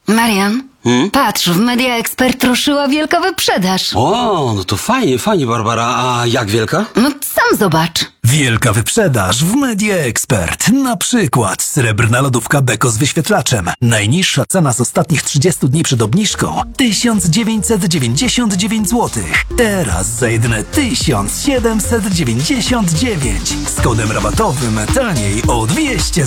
Marian, patrz, w Media Expert ruszyła wielka wyprzedaż. O, no to fajnie, Barbara. A jak wielka? No sam zobacz. Wielka wyprzedaż w Media Expert. Na przykład srebrna lodówka Beko z wyświetlaczem. Najniższa cena z ostatnich 30 dni przed obniżką 1999 zł. Teraz za jedyne 1799. Z kodem rabatowym taniej o 200